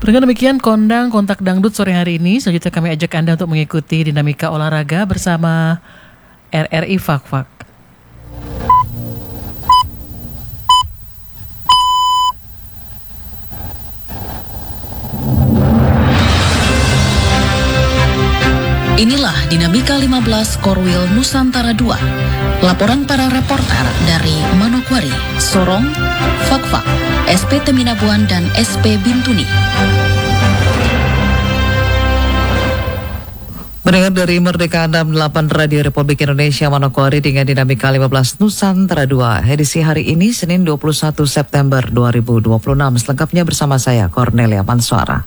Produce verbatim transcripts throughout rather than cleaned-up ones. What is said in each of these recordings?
Dengan demikian kondang kontak dangdut sore hari ini. Selanjutnya kami ajak Anda untuk mengikuti dinamika olahraga bersama R R I Fak-Fak. Inilah Dinamika lima belas Korwil Nusantara dua. Laporan para reporter dari Manokwari, Sorong, Fak-Fak, S P Teminabuan, dan S P Bintuni. Mendengar dari Merdeka enam puluh delapan Radio Republik Indonesia Manokwari dengan Dinamika lima belas Nusantara dua. Edisi hari ini Senin dua puluh satu September dua ribu dua puluh enam. Selengkapnya bersama saya Cornelia Manswara.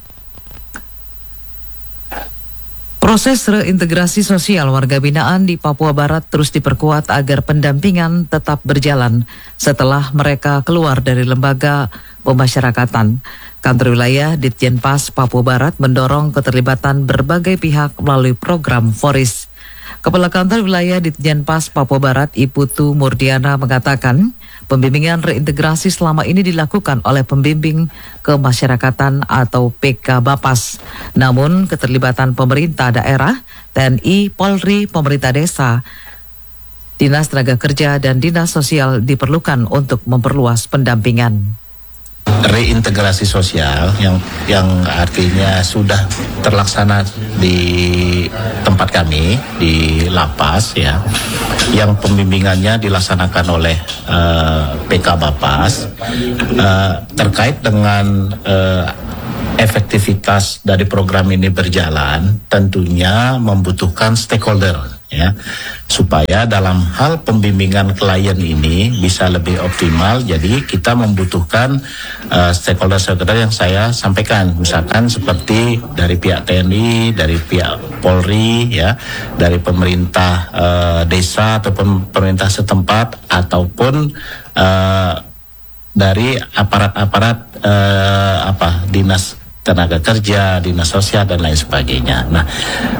Proses reintegrasi sosial warga binaan di Papua Barat terus diperkuat agar pendampingan tetap berjalan setelah mereka keluar dari lembaga pemasyarakatan. Kantor wilayah Ditjenpas Papua Barat mendorong keterlibatan berbagai pihak melalui program Foris. Kepala Kantor Wilayah Ditjenpas Papua Barat Iputu Murdiana mengatakan pembimbingan reintegrasi selama ini dilakukan oleh pembimbing kemasyarakatan atau P K Bapas. Namun keterlibatan pemerintah daerah, T N I, Polri, pemerintah desa, Dinas Tenaga Kerja dan Dinas Sosial diperlukan untuk memperluas pendampingan. Reintegrasi sosial yang yang artinya sudah terlaksana di tempat kami di lapas ya, yang pembimbingannya dilaksanakan oleh uh, P K Bapas uh, terkait dengan uh, efektivitas dari program ini berjalan tentunya membutuhkan stakeholder ya, supaya dalam hal pembimbingan klien ini bisa lebih optimal. Jadi kita membutuhkan uh, stakeholder-stakeholder yang saya sampaikan, misalkan seperti dari pihak T N I, dari pihak Polri ya, dari pemerintah uh, desa ataupun pemerintah setempat, ataupun uh, dari aparat-aparat uh, apa dinas tenaga kerja, dinas sosial dan lain sebagainya. Nah,